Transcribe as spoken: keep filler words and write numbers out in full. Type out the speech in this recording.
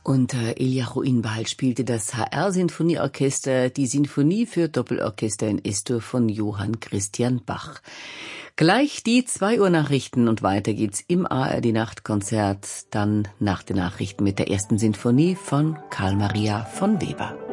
Unter Eliahu Inbal spielte das H R-Sinfonieorchester die Sinfonie für Doppelorchester in Es-Dur von Johann Christian Bach. Gleich die zwei Uhr Nachrichten und weiter geht's im A R D-Nachtkonzert, dann nach den Nachrichten mit der ersten Sinfonie von Karl Maria von Weber.